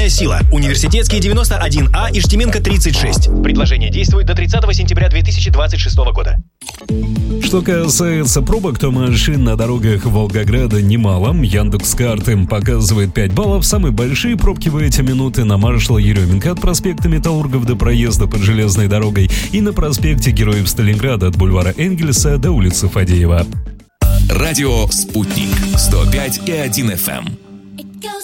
сила. Университетский 91А, Иштименко 36. Предложение действует до 30 сентября 2026 года. Что касается пробок, то машин на дорогах Волгограда немало. Яндекс.Карты показывает 5 баллов. Самые большие пробки в эти минуты на маршала Еременко от проспекта Металлургов до проезда под железной дорогой и на проспекте Героев Сталинграда от бульвара Энгельса до улицы Фадеева. Радио «Спутник» 105,1 FM.